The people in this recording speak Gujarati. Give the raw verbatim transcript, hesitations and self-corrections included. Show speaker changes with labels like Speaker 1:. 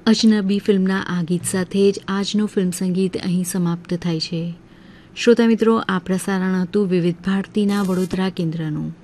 Speaker 1: અજનબી ફિલ્મના આ ગીત સાથે જ આજનું ફિલ્મ સંગીત અહીં સમાપ્ત થાય છે. શ્રોતા મિત્રો, આ પ્રસારણ હતું વિવિધ ભારતીના વડોદરા કેન્દ્રનું.